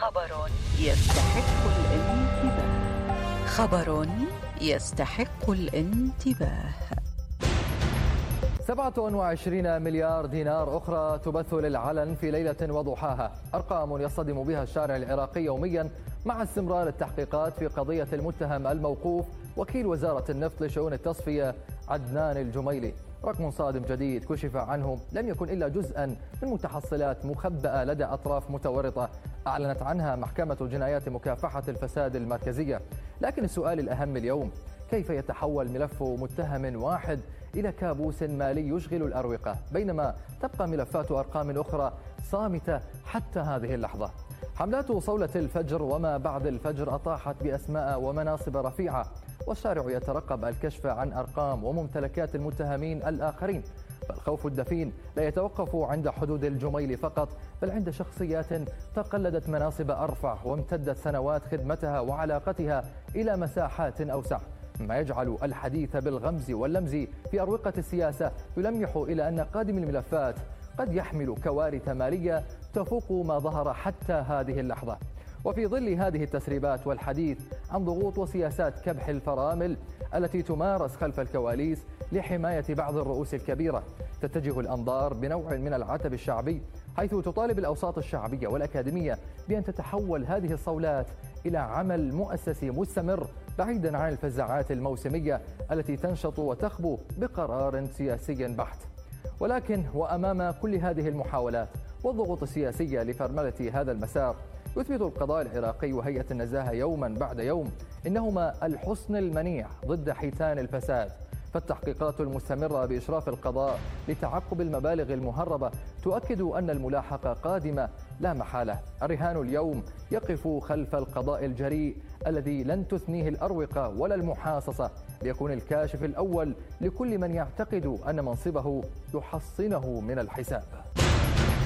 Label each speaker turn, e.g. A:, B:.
A: خبر يستحق الانتباه. خبر يستحق الانتباه.
B: 27 مليار دينار أخرى تبث للعلن في ليلة وضحاها، أرقام يصطدم بها الشارع العراقي يوميا مع استمرار التحقيقات في قضية المتهم الموقوف وكيل وزارة النفط لشؤون التصفية عدنان الجميلي. رقم صادم جديد كشف عنه لم يكن إلا جزءا من متحصلات مخبأة لدى أطراف متورطة أعلنت عنها محكمة جنايات مكافحة الفساد المركزية. لكن السؤال الأهم اليوم، كيف يتحول ملف متهم واحد إلى كابوس مالي يشغل الأروقة، بينما تبقى ملفات أرقام أخرى صامتة حتى هذه اللحظة؟ حملات صولة الفجر وما بعد الفجر أطاحت بأسماء ومناصب رفيعة، والشارع يترقب الكشف عن أرقام وممتلكات المتهمين الآخرين. فالخوف الدفين لا يتوقف عند حدود الجميل فقط، بل عند شخصيات تقلدت مناصب أرفع وامتدت سنوات خدمتها وعلاقتها إلى مساحات أوسع، ما يجعل الحديث بالغمز واللمز في أروقة السياسة يلمح إلى أن قادم الملفات قد يحمل كوارث مالية تفوق ما ظهر حتى هذه اللحظة. وفي ظل هذه التسريبات والحديث عن ضغوط وسياسات كبح الفرامل التي تمارس خلف الكواليس لحماية بعض الرؤوس الكبيرة، تتجه الأنظار بنوع من العتب الشعبي، حيث تطالب الأوساط الشعبية والأكاديمية بأن تتحول هذه الصولات إلى عمل مؤسسي مستمر بعيدا عن الفزاعات الموسمية التي تنشط وتخبو بقرار سياسي بحت. ولكن وأمام كل هذه المحاولات والضغوط السياسية لفرملة هذا المسار، يثبت القضاء العراقي وهيئة النزاهة يوما بعد يوم إنهما الحصن المنيع ضد حيتان الفساد. فالتحقيقات المستمرة بإشراف القضاء لتعقب المبالغ المهربة تؤكد أن الملاحقة قادمة لا محالة. الرهان اليوم يقف خلف القضاء الجريء الذي لن تثنيه الأروقة ولا المحاصصة، ليكون الكاشف الأول لكل من يعتقد أن منصبه يحصنه من الحساب.